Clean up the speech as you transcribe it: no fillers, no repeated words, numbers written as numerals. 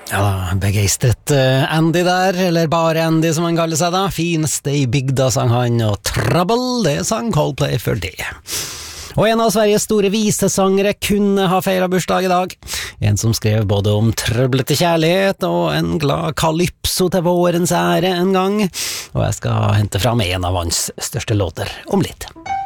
Ja da, begeistret Andy der, eller bare Andy som han kaller seg da. Fineste i bygda sang han, og Trouble, det sang Coldplay for det. Og en av Sveriges store visesangere kunne ha feiret bursdag i dag. En som skrev både om trøblete kjærlighet og en glad kalypso til vårens ære en gang. Og jeg skal hente fram en av hans største låter om litt.